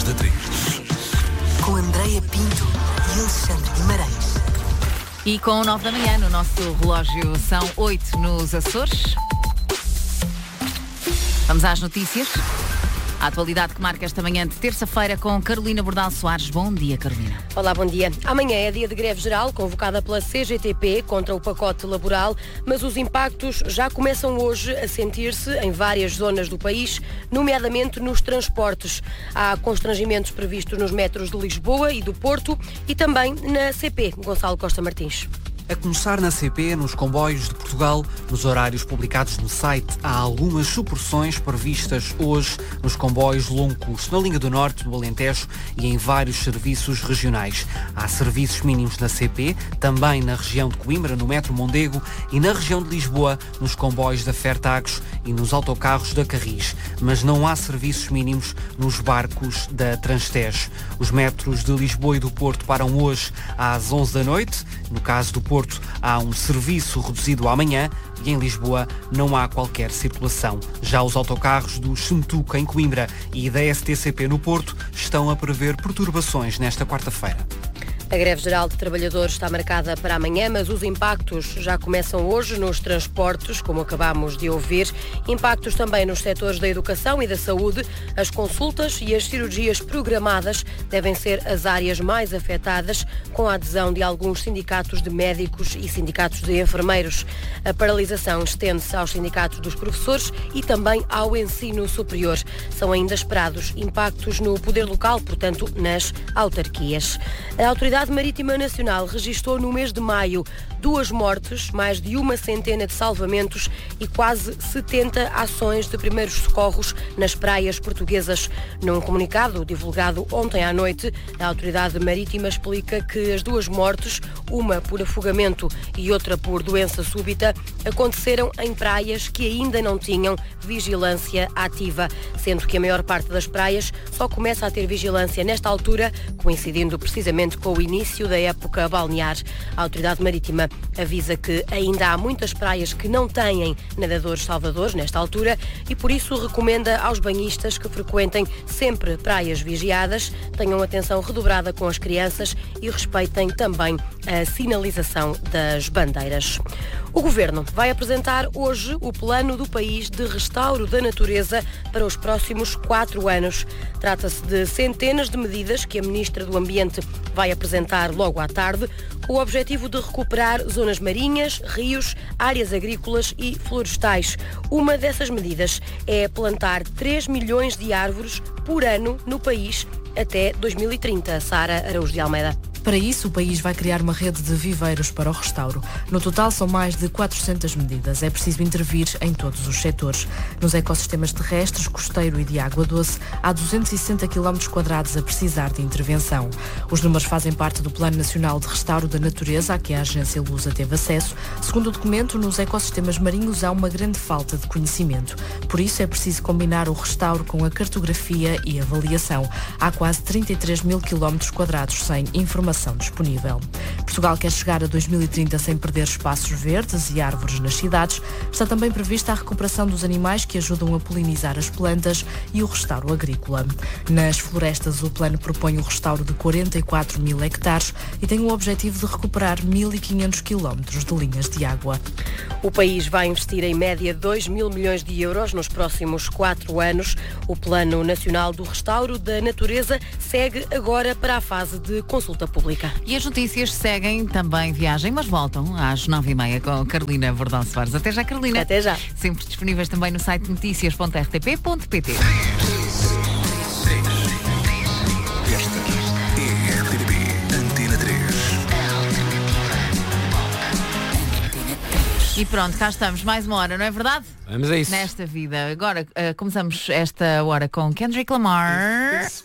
da 3. Com Andreia Pinto e Alexandre Guimarães. E com 9 da manhã no nosso relógio são 8 nos Açores. Vamos às notícias. A atualidade que marca esta manhã de terça-feira com Carolina Bordal Soares. Bom dia, Carolina. Olá, bom dia. Amanhã é dia de greve geral, convocada pela CGTP contra o pacote laboral, mas os impactos já começam hoje a sentir-se em várias zonas do país, nomeadamente nos transportes. Há constrangimentos previstos nos metros de Lisboa e do Porto e também na CP. Gonçalo Costa Martins. A começar na CP, nos comboios de Portugal, nos horários publicados no site, há algumas supressões previstas hoje nos comboios de longo curso, na linha do Norte, do Alentejo e em vários serviços regionais. Há serviços mínimos na CP, também na região de Coimbra, no metro Mondego e na região de Lisboa, nos comboios da Fertagos e nos autocarros da Carris. Mas não há serviços mínimos nos barcos da Transtejo. Os metros de Lisboa e do Porto param hoje às 11 da noite. No caso do Porto, há um serviço reduzido amanhã e em Lisboa não há qualquer circulação. Já os autocarros do Xuntuca em Coimbra e da STCP no Porto estão a prever perturbações nesta quarta-feira. A greve geral de trabalhadores está marcada para amanhã, mas os impactos já começam hoje nos transportes, como acabámos de ouvir. Impactos também nos setores da educação e da saúde. As consultas e as cirurgias programadas devem ser as áreas mais afetadas, com a adesão de alguns sindicatos de médicos e sindicatos de enfermeiros. A paralisação estende-se aos sindicatos dos professores e também ao ensino superior. São ainda esperados impactos no poder local, portanto, nas autarquias. A Autoridade Marítima Nacional registou no mês de maio 2 mortes, mais de 100 de salvamentos e quase 70 ações de primeiros socorros nas praias portuguesas. Num comunicado divulgado ontem à noite, a Autoridade Marítima explica que as 2 mortes, uma por afogamento e outra por doença súbita, aconteceram em praias que ainda não tinham vigilância ativa, sendo que a maior parte das praias só começa a ter vigilância nesta altura, coincidindo precisamente com o início da época balnear. A Autoridade Marítima avisa que ainda há muitas praias que não têm nadadores salvadores nesta altura e por isso recomenda aos banhistas que frequentem sempre praias vigiadas, tenham atenção redobrada com as crianças e respeitem também a sinalização das bandeiras. O Governo vai apresentar hoje o plano do país de restauro da natureza para os próximos 4 anos. Trata-se de centenas de medidas que a Ministra do Ambiente vai apresentar logo à tarde, com o objetivo de recuperar zonas marinhas, rios, áreas agrícolas e florestais. Uma dessas medidas é plantar 3 milhões de árvores por ano no país até 2030. Sara Araújo de Almeida. Para isso, o país vai criar uma rede de viveiros para o restauro. No total, são mais de 400 medidas. É preciso intervir em todos os setores. Nos ecossistemas terrestres, costeiro e de água doce, há 260 km² a precisar de intervenção. Os números fazem parte do Plano Nacional de Restauro da Natureza, a que a Agência Lusa teve acesso. Segundo o documento, nos ecossistemas marinhos há uma grande falta de conhecimento. Por isso, é preciso combinar o restauro com a cartografia e avaliação. Há quase 33 mil km² sem informação disponível. Portugal quer chegar a 2030 sem perder espaços verdes e árvores nas cidades. Está também prevista a recuperação dos animais que ajudam a polinizar as plantas e o restauro agrícola. Nas florestas, o plano propõe o restauro de 44 mil hectares e tem o objetivo de recuperar 1.500 quilómetros de linhas de água. O país vai investir em média 2 mil milhões de euros nos próximos 4 anos. O Plano Nacional do Restauro da Natureza segue agora para a fase de consulta pública. E as notícias seguem também viagem, mas voltam às 9h30 com Carolina Bordal Soares. Até já, Carolina. Até já. Sempre disponíveis também no site noticias.rtp.pt. Esta é a RTP Antena 3. E pronto, cá estamos, mais uma hora, não é verdade? Vamos a isso. Nesta vida. Agora começamos esta hora com Kendrick Lamar.